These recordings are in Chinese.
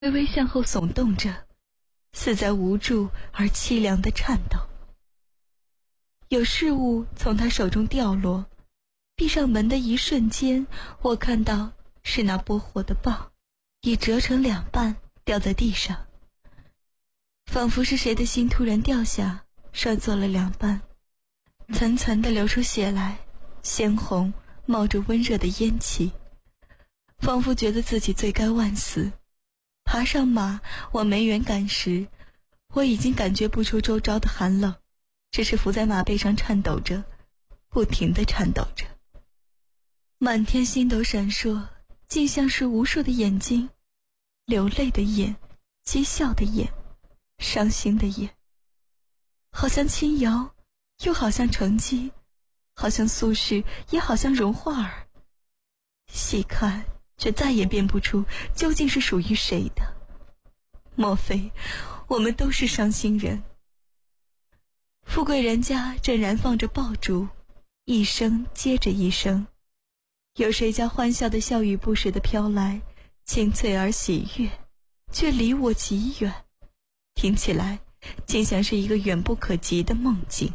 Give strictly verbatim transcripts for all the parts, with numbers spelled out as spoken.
微微向后耸动着，似在无助而凄凉的颤抖。有事物从他手中掉落，闭上门的一瞬间，我看到是那拨火的棒，已折成两半掉在地上，仿佛是谁的心突然掉下，摔作了两半，层层地流出血来，鲜红，冒着温热的烟气，仿佛觉得自己罪该万死。爬上马往梅园赶时，我已经感觉不出周遭的寒冷，只是伏在马背上颤抖着，不停地颤抖着。满天星斗闪烁，竟像是无数的眼睛，流泪的眼，讥笑的眼，伤心的眼，好像轻摇，又好像成绩，好像苏轼，也好像荣华儿。细看却再也辨不出究竟是属于谁的。莫非我们都是伤心人？富贵人家正燃放着爆竹，一声接着一声，有谁家欢笑的笑语不时地飘来，清脆而喜悦，却离我极远，听起来竟像是一个远不可及的梦境。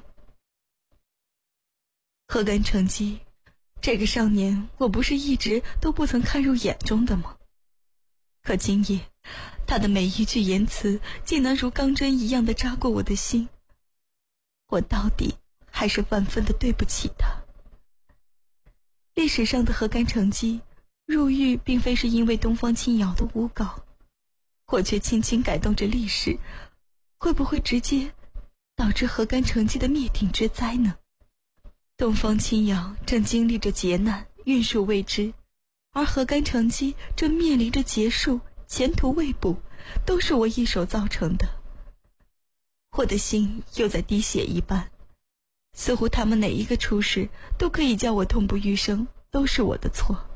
何干成基，这个少年，我不是一直都不曾看入眼中的吗？可今夜，他的每一句言辞竟能如钢针一样的扎过我的心，我到底还是万分的对不起他。历史上的何干成基入狱，并非是因为东方青瑶的诬告，我却轻轻改动着历史，会不会直接导致何干成基的灭顶之灾呢？东方青瑶正经历着劫难，运数未知，而何干成基正面临着结束，前途未卜，都是我一手造成的。我的心又在滴血一般，似乎他们哪一个出事都可以叫我痛不欲生，都是我的错。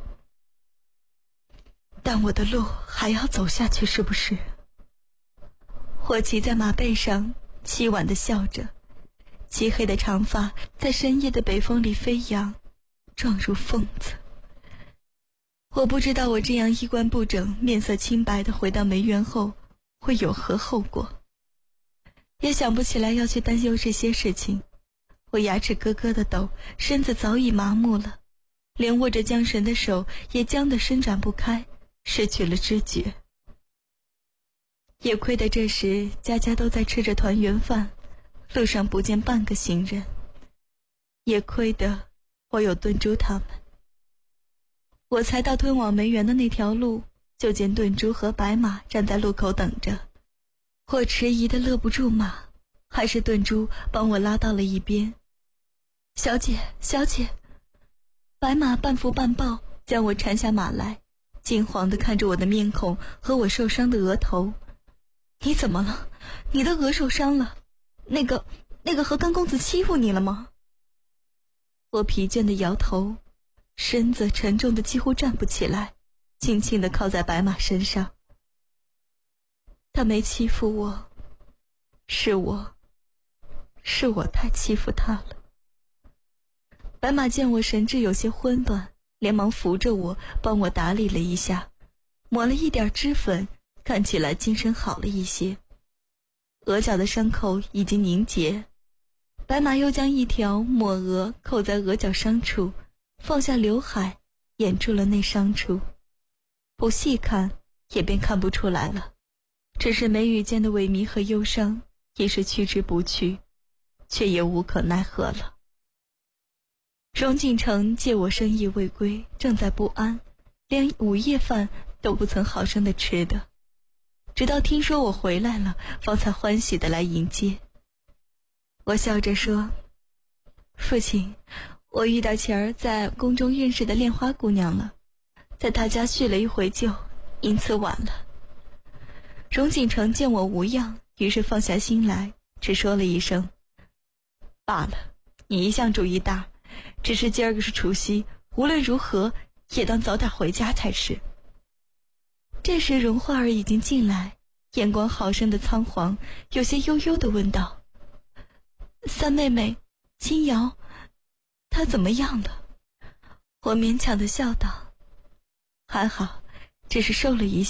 但我的路还要走下去，是不是？我骑在马背上，凄婉地笑着，漆黑的长发在深夜的北风里飞扬，状如疯子。我不知道我这样衣冠不整，面色清白地回到梅园后会有何后果，也想不起来要去担忧这些事情。我牙齿咯咯地抖，身子早已麻木了，连握着缰绳的手也僵得伸展不开，失去了知觉。也亏得这时家家都在吃着团圆饭，路上不见半个行人，也亏得我有顿珠他们。我才到通往梅园的那条路，就见顿珠和白马站在路口等着。我迟疑的勒不住马，还是顿珠帮我拉到了一边。小姐，小姐！白马半扶半抱将我搀下马来，惊惶地看着我的面孔和我受伤的额头。你怎么了？你的额受伤了？那个那个何干公子欺负你了吗？我疲倦地摇头，身子沉重的几乎站不起来，轻轻地靠在白马身上。他没欺负我，是我是我太欺负他了。白马见我神志有些混乱，连忙扶着我，帮我打理了一下，抹了一点脂粉，看起来精神好了一些。额角的伤口已经凝结，白马又将一条抹额扣在额角伤处，放下刘海掩住了那伤处。不细看也便看不出来了，只是眉宇间的萎靡和忧伤已是驱之不去，却也无可奈何了。荣锦城见我生意未归，正在不安，连午夜饭都不曾好生的吃的，直到听说我回来了，方才欢喜的来迎接。我笑着说，父亲，我遇到前儿在宫中认识的恋花姑娘了，在她家叙了一回旧，因此晚了。荣锦城见我无恙，于是放下心来，只说了一声，罢了，你一向主意大，只是今儿个是除夕，无论如何也当早点回家才是。这时荣花儿已经进来，眼光好生的仓皇，有些悠悠地问道，三妹妹青瑶她怎么样了？我勉强地笑道，还好，只是瘦了一些。